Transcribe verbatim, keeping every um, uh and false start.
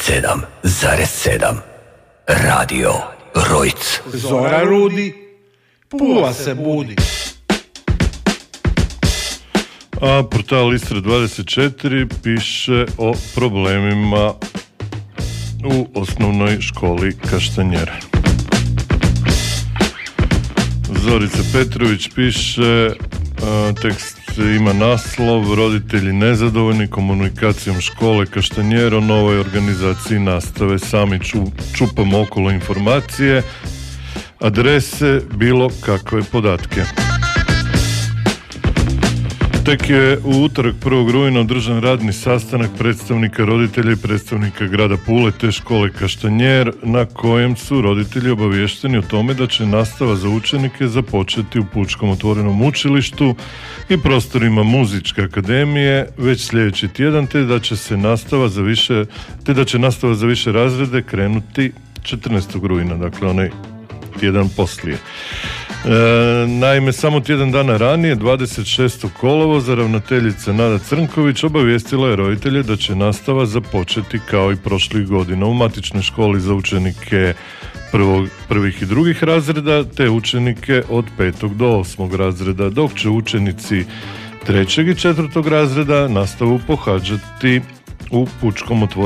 sedam zarez sedam Radio Rojc. Zora rudi, Pula se budi. A portal Istra dvadeset četiri piše o problemima u osnovnoj školi Kaštanjera. Zorica Petrović piše, a, tekst ima naslov: roditelji nezadovoljni komunikacijom škole Kaštanjero, novoj organizaciji nastave, sami ču, čupamo okolo informacije, adrese, bilo kakve podatke. Tek je u utorak prvog rujna održan radni sastanak predstavnika roditelja i predstavnika grada Pule te škole Kaštanjer, na kojem su roditelji obaviješteni o tome da će nastava za učenike započeti u Pučkom otvorenom učilištu i prostorima Muzičke akademije već sljedeći tjedan, te da će se nastava za više, te da će nastava za više razrede krenuti četrnaestog rujna, dakle onaj tjedan poslije. E, naime, samo tjedan dana ranije, dvadeset šestog kolovoza, ravnateljica Nada Crnković obavijestila je roditelje da će nastava započeti kao i prošlih godina u matičnoj školi za učenike prvog, prvih i drugih razreda, te učenike od petog do osmog razreda, dok će učenici trećeg i četvrtog razreda nastavu pohađati u Pučkom otvorenom